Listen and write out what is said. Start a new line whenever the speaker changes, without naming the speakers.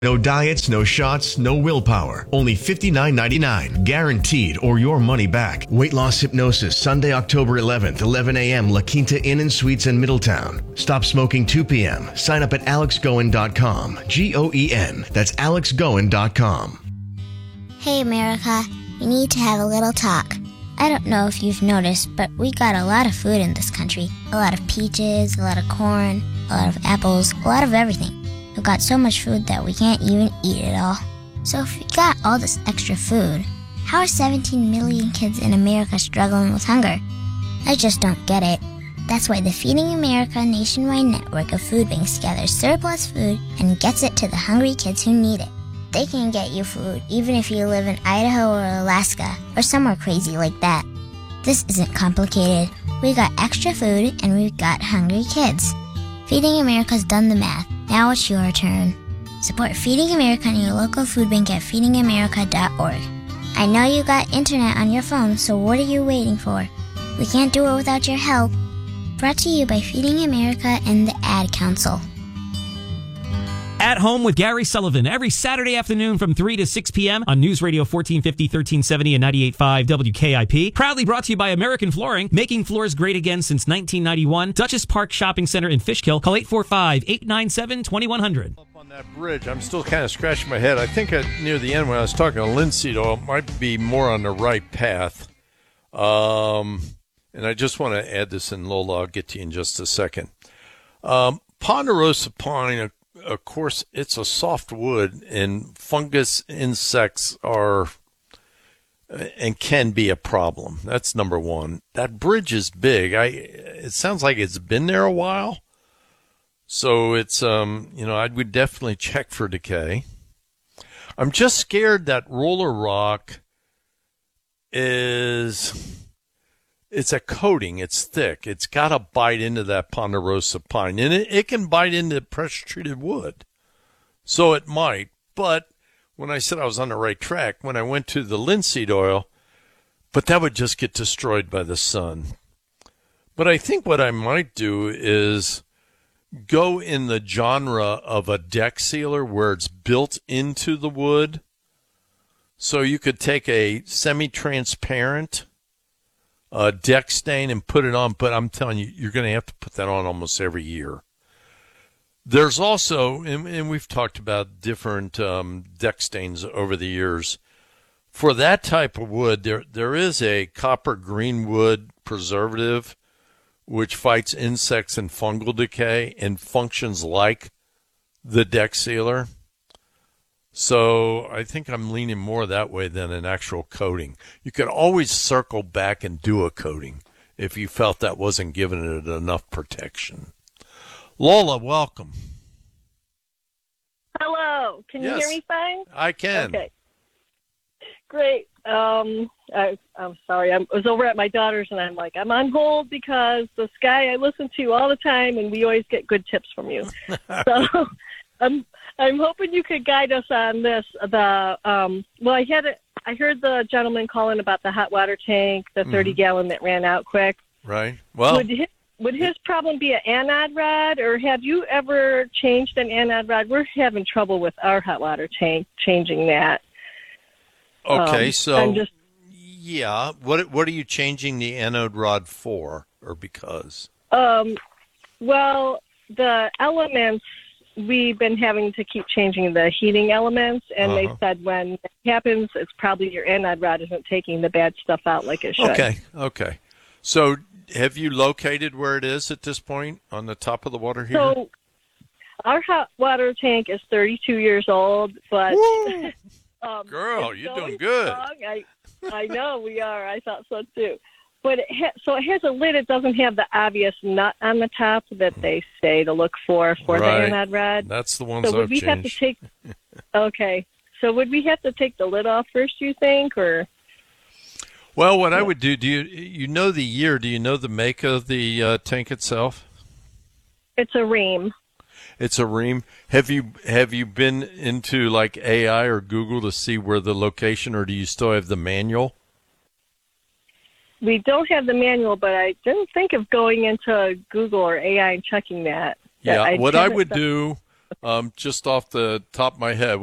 No diets, no shots, no willpower. Only $59.99. Guaranteed or your money back. Weight loss hypnosis, Sunday, October 11th, 11 a.m. La Quinta Inn and Suites in Middletown. Stop smoking 2 p.m. Sign up at alexgoen.com. Goen. That's alexgoen.com.
Hey, America. We need to have a little talk. I don't know if you've noticed, but we got a lot of food in this country. A lot of peaches, a lot of corn, a lot of apples, a lot of everything. We've got so much food that we can't even eat it all. So if we got all this extra food, how are 17 million kids in America struggling with hunger? I just don't get it. That's why the Feeding America nationwide network of food banks gathers surplus food and gets it to the hungry kids who need it. They can get you food even if you live in Idaho or Alaska or somewhere crazy like that. This isn't complicated. We got extra food and we've got hungry kids. Feeding America's done the math. Now it's your turn. Support Feeding America in your local food bank at feedingamerica.org. I know you got internet on your phone, so what are you waiting for? We can't do it without your help. Brought to you by Feeding America and the Ad Council.
At Home with Gary Sullivan, every Saturday afternoon from 3 to 6 p.m. on News Radio 1450, 1370, and 98.5 WKIP. Proudly brought to you by American Flooring, making floors great again since 1991. Duchess Park Shopping Center in Fishkill. Call 845-897-2100.
Up on that bridge, I'm still kind of scratching my head. I think near the end when I was talking to Linseed Oil, it might be more on the right path. And I just want to add this in, Lola. I'll get to you in just a second. Ponderosa pine, of course, it's a soft wood, and fungus insects are and can be a problem. That's number one. That bridge is big. It sounds like it's been there a while. So it's, I would definitely check for decay. I'm just scared that roller rock it's a coating. It's thick. It's got to bite into that ponderosa pine. And it can bite into pressure-treated wood. So it might. But when I said I was on the right track, when I went to the linseed oil, but that would just get destroyed by the sun. But I think what I might do is go in the genre of a deck sealer where it's built into the wood. So you could take a semi-transparent deck stain and put it on, but I'm telling you, you're going to have to put that on almost every year. There's also, and we've talked about different deck stains over the years. For that type of wood, there is a copper green wood preservative which fights insects and fungal decay and functions like the deck sealer. So I think I'm leaning more that way than an actual coating. You could always circle back and do a coating if you felt that wasn't giving it enough protection. Lola, welcome.
Hello. Can you hear me fine?
I can.
Okay. Great. I'm sorry. I was over at my daughter's, and I'm like, I'm on hold because this guy I listen to all the time, and we always get good tips from you. So I'm hoping you could guide us on this. I heard the gentleman calling about the hot water tank, the 30-gallon that ran out quick.
Right. Well,
would his problem be an anode rod, or have you ever changed an anode rod? We're having trouble with our hot water tank changing that.
Okay, yeah. What are you changing the anode rod for, or because?
Well, the elements, we've been having to keep changing the heating elements, and they said when it happens, it's probably your anode rod isn't taking the bad stuff out like it should.
Okay. So have you located where it is at this point on the top of the water heater?
So our hot water tank is 32 years old, but...
Girl, you're doing good.
I know we are. I thought so too. But it has a lid. It doesn't have the obvious nut on the top that they say to look for the anode rod.
That's the ones
so
I've changed.
Have to take? Okay. So would we have to take the lid off first? You think, or?
Well, what I would do you know the year? Do you know the make of the tank itself?
It's a Ream.
It's a Ream. Have you been into like AI or Google to see where the location, or do you still have the manual?
We don't have the manual, but I didn't think of going into Google or AI and checking that.
Yeah, what I would do, Just off the top of my head,